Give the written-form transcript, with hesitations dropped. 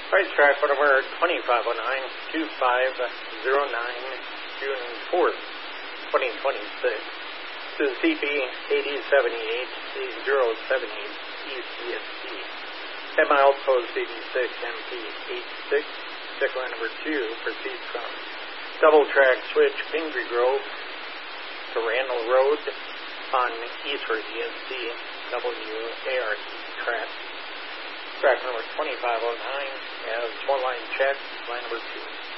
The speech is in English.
Racetrack number 2509, 2509, June 4th, 2026. This is CP 8078, 8078, ECSC. 10 miles post 86, MP 86. Check line number 2 proceeds from double track switch Pingree Grove to Randall Road on Eastward ESC WART track. Track number 2509 has one line check, line number 2.